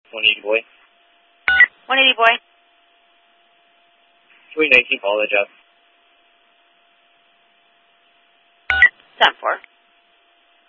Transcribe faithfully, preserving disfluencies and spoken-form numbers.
one eighty boy. one eighty boy. three nineteen, follow the job. seven four.